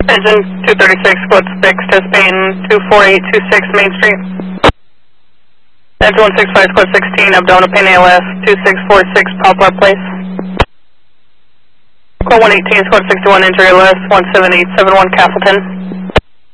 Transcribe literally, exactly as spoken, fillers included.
Engine two thirty-six, squad six, test pane two four eight two six Main Street. Engine one sixty-five, squad sixteen, abdominal pain A L F, two six four six Poplar Place. Squad one eighteen, squad sixty-one, injury A L F, one seven eight seven one Castleton.